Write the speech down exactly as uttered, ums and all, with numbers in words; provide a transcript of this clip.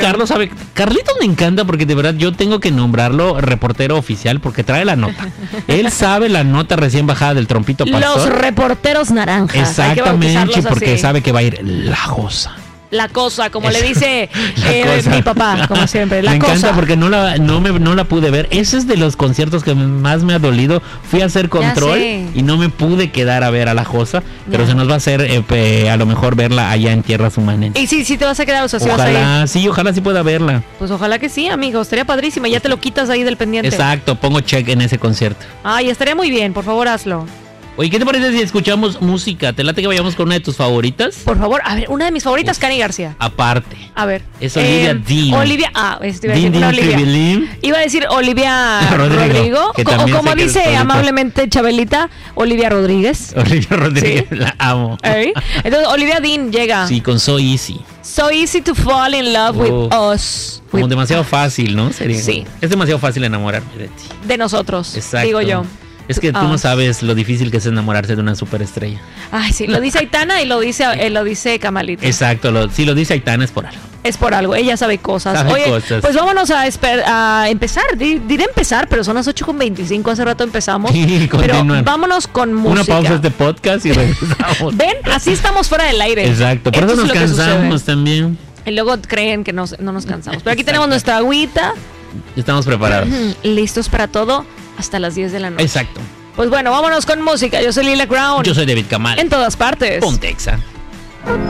Carlos sabe. Carlitos me encanta porque de verdad yo tengo que nombrarlo reportero oficial porque trae la nota. Él sabe la nota recién bajada del trompito pastor. Los reporteros naranjas. Exactamente, porque sabe que va a ir la cosa. La cosa, como es, le dice eh, mi papá, como siempre. La me cosa. encanta porque no la, no, me, no la pude ver. Ese es de los conciertos que más me ha dolido. Fui a hacer control y no me pude quedar a ver a la cosa. Pero ya. se nos va a hacer eh, pe, a lo mejor verla allá en Tierras Humanas. Y sí, sí te vas a quedar, o sea, sí ojalá, vas a ir. sí, ojalá sí pueda verla. Pues ojalá que sí, amigo. Estaría padrísima. Ya te lo quitas ahí del pendiente. Exacto, pongo check en ese concierto. Ay, estaría muy bien. Por favor, hazlo. Oye, ¿qué te parece si escuchamos música? ¿Te late que vayamos con una de tus favoritas? Por favor, a ver, una de mis favoritas, Cani García. Aparte. A ver. Es Olivia eh, Dean. Olivia, ah, este iba a decir, Dean, Olivia. Tribilín. Iba a decir Olivia Rodrigo. Rodrigo que o como dice amablemente Chabelita, Olivia Rodríguez. Olivia Rodríguez, ¿sí? La amo. ¿Eh? Entonces, Olivia Dean llega. Sí, con So Easy. So easy to fall in love oh, with us. Como with demasiado fácil, ¿no? Sería, sí. Es demasiado fácil enamorarme de ti. De nosotros, exacto. digo yo. Es que tú oh. no sabes lo difícil que es enamorarse de una superestrella. Ay, sí, lo dice Aitana y lo dice eh, lo dice Camalito. Exacto, lo, si lo dice Aitana es por algo. Es por algo, ella sabe cosas. Sabe Oye, cosas. Pues vámonos a, esper- a empezar, diré empezar, pero son las ocho con veinticinco, hace rato empezamos. Sí, pero vámonos con música. Una pausa de podcast y regresamos. Ven, así estamos fuera del aire. Exacto, por Esto eso nos cansamos también. Y luego creen que nos, no nos cansamos. Pero aquí tenemos nuestra agüita. Estamos preparados. Listos para todo hasta las diez de la noche. Exacto. Pues bueno, vámonos con música. Yo soy Lila Crown. Yo soy David Kamal. En todas partes. Pontexa.